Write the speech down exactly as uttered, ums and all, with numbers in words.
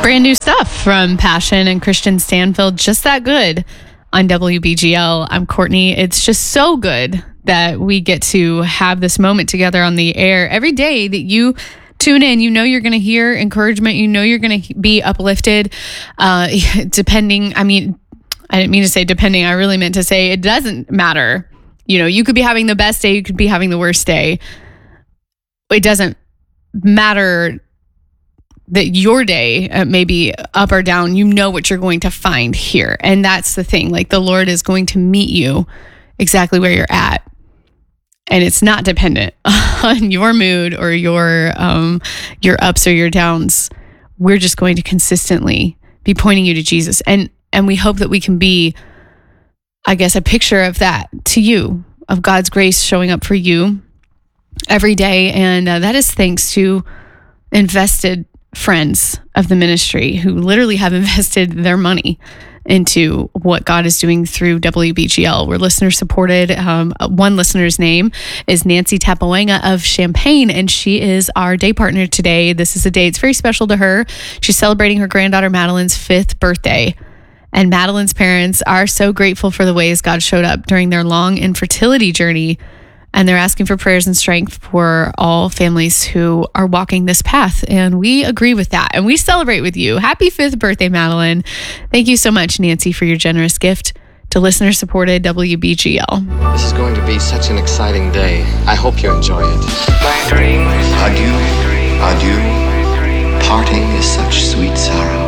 Brand new stuff from Passion and Christian Stanfield, just that good on W B G L. I'm Courtney. It's just so good that we get to have this moment together on the air. Every day that you tune in, you know you're going to hear encouragement. You know you're going to be uplifted. Uh, depending, I mean, I didn't mean to say depending. I really meant to say it doesn't matter. You know, you could be having the best day. You could be having the worst day. It doesn't matter that your day uh, may be up or down. You know what you're going to find here. And that's the thing. Like, the Lord is going to meet you exactly where you're at. And it's not dependent on your mood or your um, your ups or your downs. We're just going to consistently be pointing you to Jesus. And and we hope that we can be, I guess, a picture of that to you, of God's grace showing up for you every day. And uh, that is thanks to invested friends of the ministry who literally have invested their money into what God is doing through W B G L. We're listener supported. Um, one listener's name is Nancy Tapoanga of Champaign, and she is our day partner today. This is a day, it's very special to her. She's celebrating her granddaughter Madeline's fifth birthday. And Madeline's parents are so grateful for the ways God showed up during their long infertility journey. And they're asking for prayers and strength for all families who are walking this path. And we agree with that. And we celebrate with you. Happy fifth birthday, Madeline. Thank you so much, Nancy, for your generous gift to listener-supported W B G L. This is going to be such an exciting day. I hope you enjoy it. Adieu, adieu. Parting is such sweet sorrow.